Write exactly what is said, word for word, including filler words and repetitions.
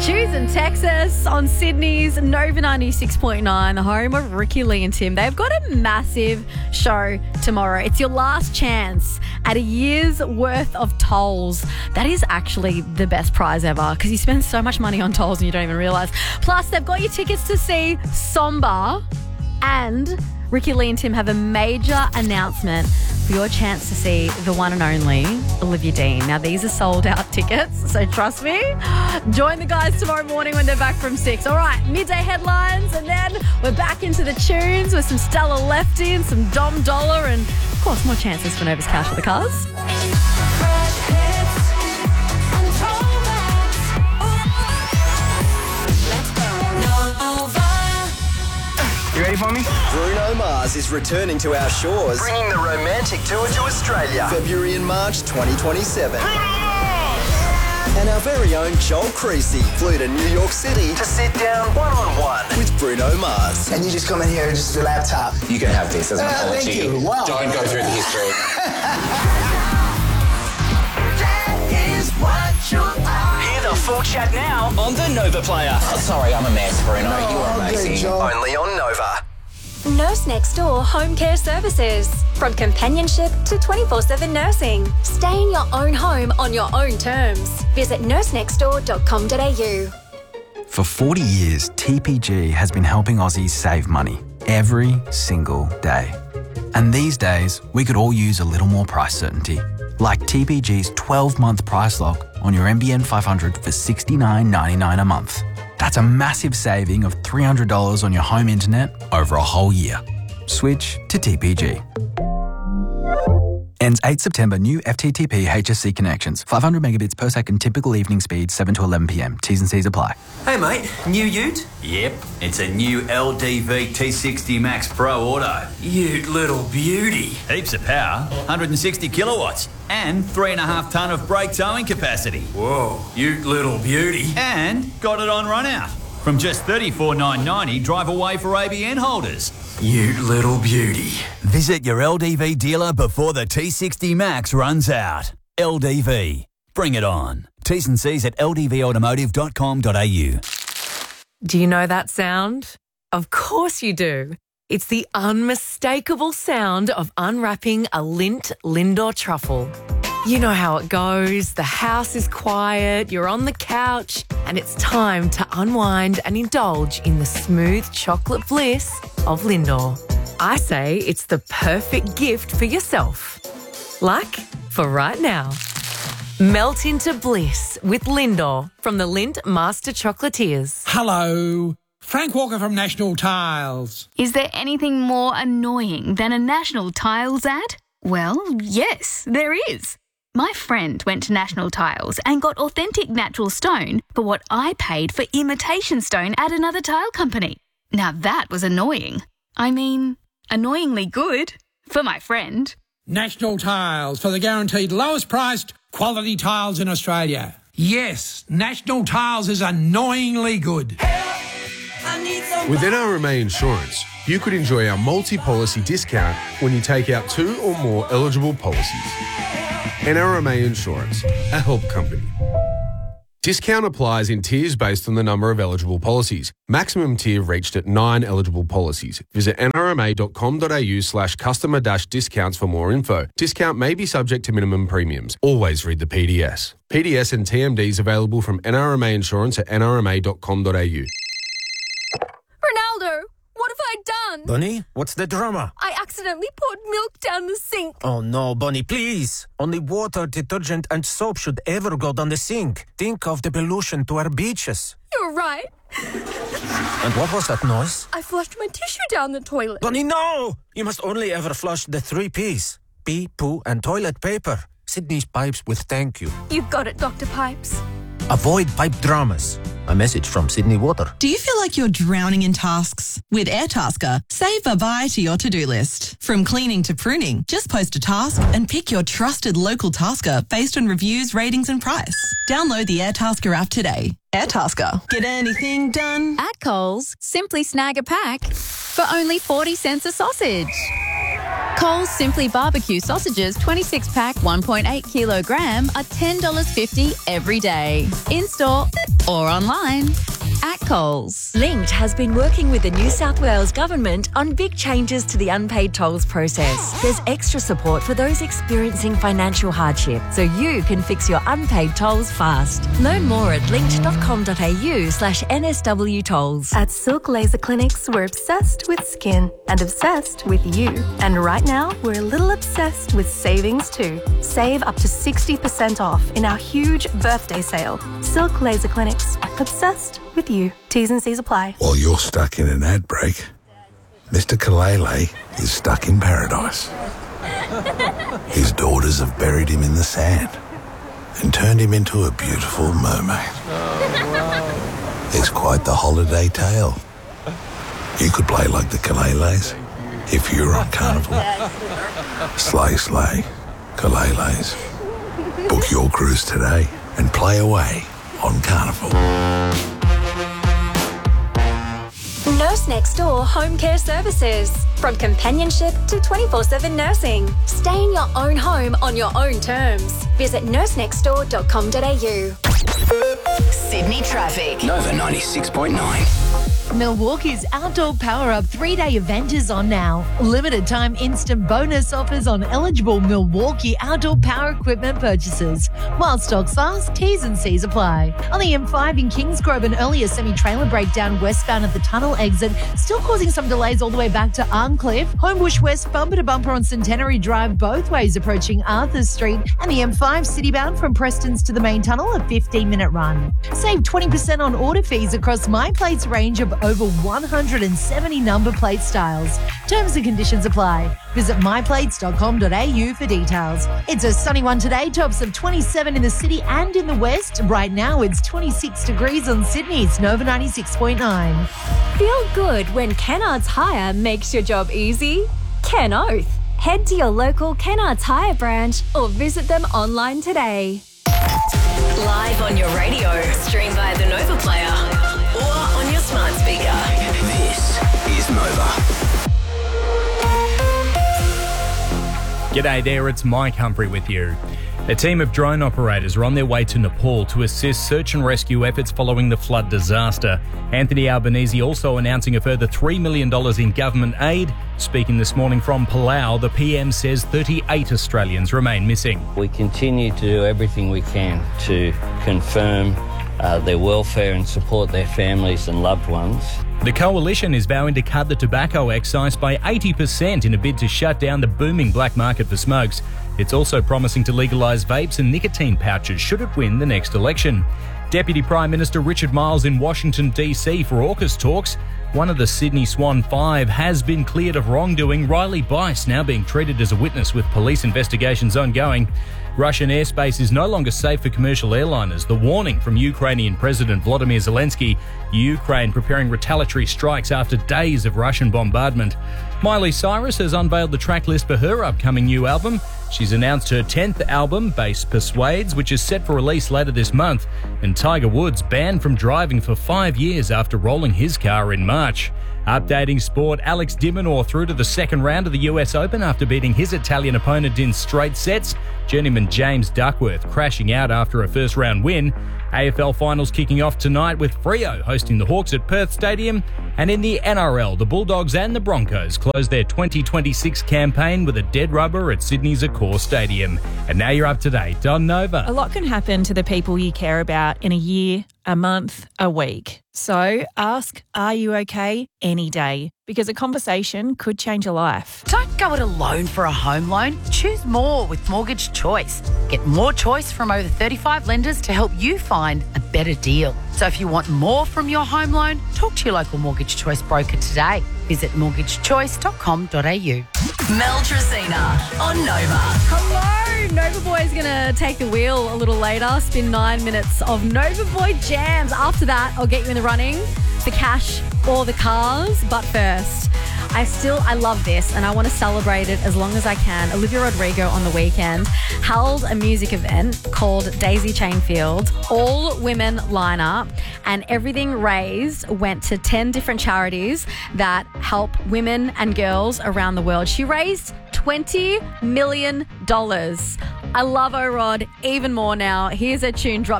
Choose in Texas on Sydney's Nova ninety-six point nine, the home of Ricky Lee and Tim. They've got a massive show tomorrow. It's your last chance at a year's worth of tolls. That is actually the best prize ever because you spend so much money on tolls and you don't even realise. Plus, they've got your tickets to see Somba, and Ricky Lee and Tim have a major announcement for your chance to see the one and only Olivia Dean. Now, these are sold out tickets, so trust me. Join the guys tomorrow morning when they're back from six. All right, midday headlines, and then we're back into the tunes with some Stella Lefty and some Dom Dollar, and of course, more chances for Nova's Cash for the Cars. You ready for me? Bruno Mars is returning to our shores, Bringing the romantic tour to Australia. February and March twenty twenty-seven. And our very own Joel Creasy flew to New York City To sit down one-on-one. with Bruno Mars. And you just come in here with just a laptop. You can have this as an Ah, apology. thank you. Wow. Don't go through the history. Hear the full chat now on the Nova Player. Oh, sorry, I'm a mess, Bruno. No, you are okay, amazing. Joel. Only on Nova. Nurse Next Door Home Care Services. From companionship to twenty-four seven nursing. Stay in your own home on your own terms. Visit nurse next door dot com dot a u. For forty years, T P G has been helping Aussies save money every single day. And these days, we could all use a little more price certainty. Like T P G's twelve-month price lock on your N B N five hundred for sixty-nine ninety-nine a month. That's a massive saving of three hundred dollars on your home internet over a whole year. Switch to T P G. Ends eighth September. New F T T P H S C connections. five hundred megabits per second typical evening speed, seven to eleven p m. T's and C's apply. Hey mate, new ute? Yep, it's a new L D V T sixty Max Pro Auto. Ute little beauty. Heaps of power, one hundred sixty kilowatts, and three and a half tonne of brake towing capacity. Whoa, ute little beauty. And got it on run out. From just thirty-four thousand nine hundred ninety, drive away for A B N holders. Ute little beauty. Visit your L D V dealer before the T sixty Max runs out. L D V. Bring it on. T's and C's at l d v automotive dot com dot a u. Do you know that sound? Of course you do. It's the unmistakable sound of unwrapping a Lindt Lindor truffle. You know how it goes. The house is quiet, you're on the couch, and it's time to unwind and indulge in the smooth chocolate bliss of Lindor. I say it's the perfect gift for yourself. Like for right now. Melt into bliss with Lindor from the Lindt Master Chocolatiers. Hello, Frank Walker from National Tiles. Is there anything more annoying than a National Tiles ad? Well, yes, there is. My friend went to National Tiles and got authentic natural stone for what I paid for imitation stone at another tile company. Now that was annoying. I mean, annoyingly good for my friend. National Tiles for the guaranteed lowest priced quality tiles in Australia. Yes, National Tiles is annoyingly good. With N R M A Insurance, you could enjoy our multi-policy discount when you take out two or more eligible policies. N R M A Insurance, a help company. Discount applies in tiers based on the number of eligible policies. Maximum tier reached at nine eligible policies. Visit n r m a dot com dot a u slash customer dash discounts for more info. Discount may be subject to minimum premiums. Always read the P D S. P D S and T M Ds available from N R M A Insurance at n r m a dot com dot a u. Ronaldo, what have I done? Bunny, what's the drama? I accidentally poured milk down the sink. Oh no, Bunny, please. Only water, detergent and soap should ever go down the sink. Think of the pollution to our beaches. You're right. And what was that noise? I flushed my tissue down the toilet. Bunny, no! You must only ever flush the three P's. Pee, poo and toilet paper. Sydney's pipes with thank you. You've got it, Doctor Pipes. Avoid pipe dramas. A message from Sydney Water. Do you feel like you're drowning in tasks? With Airtasker, say bye-bye to your to-do list. From cleaning to pruning, just post a task and pick your trusted local tasker based on reviews, ratings and price. Download the Airtasker app today. Airtasker. Get anything done? At Coles, simply snag a pack for only forty cents a sausage. Coles Simply Barbecue sausages, twenty-six pack, one point eight kilogram, are ten dollars fifty every day. In-store or online at Coles. Linked has been working with the New South Wales Government on big changes to the unpaid tolls process. There's extra support for those experiencing financial hardship, so you can fix your unpaid tolls fast. Learn more at linked.com.au slash NSW tolls. At Silk Laser Clinics, we're obsessed with skin and obsessed with you. And right now, we're a little obsessed with savings too. Save up to sixty percent off in our huge birthday sale. Silk Laser Clinics, obsessed with you. T's and C's apply. While you're stuck in an ad break, Mister Kalele is stuck in paradise. His daughters have buried him in the sand and turned him into a beautiful mermaid. It's quite the holiday tale. You could play like the Kaleles if you're on Carnival. Slay, slay, Kaleles. Book your cruise today and play away on Carnival. Nurse Next Door Home Care Services. From companionship to twenty-four seven nursing. Stay in your own home on your own terms. Visit nurse next door dot com dot a u. Sydney traffic. Nova ninety-six point nine. Milwaukee's Outdoor Power Up three-day event is on now. Limited time instant bonus offers on eligible Milwaukee outdoor power equipment purchases. While stocks last, T's and C's apply. On the M five in Kingsgrove, an earlier semi-trailer breakdown westbound at the tunnel exit, still causing some delays all the way back to Arncliffe. Homebush West bumper to bumper on Centenary Drive both ways approaching Arthurs Street, and the M five citybound from Prestons to the main tunnel, a fifteen-minute run. Save twenty percent on order fees across MyPlate's range of over one hundred seventy number plate styles. Terms and conditions apply. Visit my plates dot com dot a u for details. It's a sunny one today, tops of twenty-seven in the city and in the west. Right now it's twenty-six degrees on Sydney's Nova ninety-six point nine. Feel good when Kennards Hire makes your job easy. Ken Oath. Head to your local Kennards Hire branch or visit them online today. Live on your radio, stream via the Nova Player or on your smart speaker. This is Nova. G'day there, it's Mike Humphrey with you. A team of drone operators are on their way to Nepal to assist search and rescue efforts following the flood disaster. Anthony Albanese also announcing a further three million dollars in government aid. Speaking this morning from Palau, the P M says thirty-eight Australians remain missing. We continue to do everything we can to confirm uh, their welfare and support their families and loved ones. The coalition is vowing to cut the tobacco excise by eighty percent in a bid to shut down the booming black market for smokes. It's also promising to legalise vapes and nicotine pouches should it win the next election. Deputy Prime Minister Richard Marles in Washington D C for AUKUS talks. One of the Sydney Swan Five has been cleared of wrongdoing. Riley Bice now being treated as a witness with police investigations ongoing. Russian airspace is no longer safe for commercial airliners. The warning from Ukrainian President Volodymyr Zelensky. Ukraine preparing retaliatory strikes after days of Russian bombardment. Miley Cyrus has unveiled the track list for her upcoming new album. She's announced her tenth album, Bass Persuades, which is set for release later this month. And Tiger Woods banned from driving for five years after rolling his car in March. Updating sport, Alex de Minaur through to the second round of the U S Open after beating his Italian opponent in straight sets. Journeyman James Duckworth crashing out after a first round win. A F L finals kicking off tonight with Freo hosting the Hawks at Perth Stadium. And in the N R L, the Bulldogs and the Broncos close their twenty twenty-six campaign with a dead rubber at Sydney's Accor Stadium. And now you're up to date on Nova. A lot can happen to the people you care about in a year, a month, a week. So ask, are you okay any day? Because a conversation could change a life. Don't go it alone for a home loan. Choose more with Mortgage Choice. Get more choice from over thirty-five lenders to help you find a better deal. So if you want more from your home loan, talk to your local Mortgage Choice broker today. Visit mortgage choice dot com dot a u. Mel Tracina on Nova. Hello, Nova Boy is going to take the wheel a little later. Spin nine minutes of Nova Boy jams. After that, I'll get you in the running for cash or the cars. But first, I still, I love this and I want to celebrate it as long as I can. Olivia Rodrigo on the weekend held a music event called Daisy Chain Field, all women lineup, and everything raised went to ten different charities that help women and girls around the world. She raised twenty million dollars. I love O-Rod even more now. Here's a tune drop